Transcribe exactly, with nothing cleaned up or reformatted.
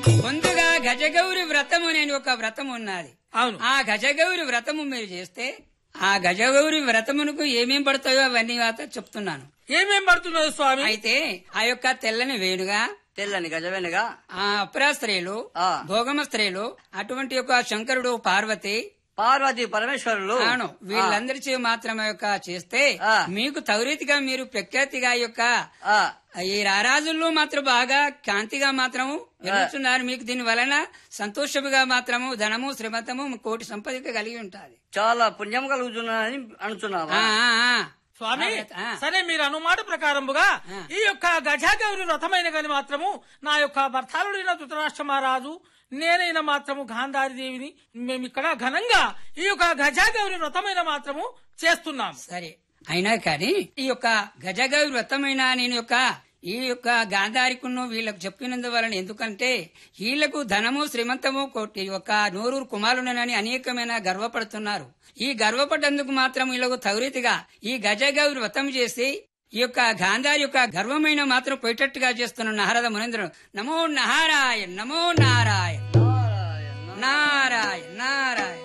ముందుగా గజగౌరి వ్రతము నేను ఒక వ్రతం ఉన్నది. అవును. ఆ గజగౌరి వ్రతము మీరు చేస్తే ఆ గజగౌరి వ్రతమునకు ఏమేం పడతాయో అవన్నీ వాత చెప్తున్నాను. ఏమేం పడుతున్నది స్వామి? అయితే ఆ యొక్క తెల్లని వేణుగా, తెల్లని గజవెనగా, ఆ అప్రా స్త్రీలు, ఆ. భోగమ స్త్రీలు, అటువంటి యొక్క శంకరుడు, పార్వతి, పార్వతి పరమేశ్వరులు, అవును, వీళ్ళందరిచే మాత్రం యొక్క చేస్తే ఆ. మీకు తౌరీతిగా మీరు ప్రఖ్యాతిగా యొక్క ఆ, ఈ రారాజుల్లో మాత్రం బాగా కాంతిగా మాత్రము వెలుగుతున్నారు. మీకు దీని వలన సంతోషముగా మాత్రము ధనము శ్రీమతము కోటి సంపదగా కలిగి ఉంటాది. చాలా పుణ్యం కలుగుతున్నదని అనుచున్నావా? ఆ, ఆ, ఆ. స్వామి ఆ. సరే, మీరు అనుమాట ప్రకారముగా ఆ. ఈ యొక్క గజాగౌరి వ్రతమైన గాని మాత్రము నా యొక్క భర్తాలుడైన ధృతరాష్ట్ర మహారాజు, నేనైనా మాత్రము గాంధారి దేవిని మేము ఇక్కడ ఘనంగా ఈ యొక్క గజాగౌరి వ్రతమైన మాత్రము చేస్తున్నాము. సరే, అయినా కానీ ఈ యొక్క గజగౌరి వ్రతమైన నేను యొక్క ఈ యొక్క గాంధారికును వీళ్ళకు చెప్పినందువలన, ఎందుకంటే వీళ్లకు ధనము శ్రీమంతము కోటి ఒక నూరూరు కుమారుడనని అనేకమైన గర్వపడుతున్నారు. ఈ గర్వపడ్డందుకు మాత్రం వీళ్ళకు తౌరీతిగా ఈ గజగౌరి వ్రతం చేసి ఈ యొక్క గాంధారి యొక్క గర్వమైన మాత్రం పోయేటట్టుగా చేస్తున్న నారద మునేంద్రుడు. నమో నారాయణ, నమో నారాయణ, నారాయణ నారాయణ నారాయణ.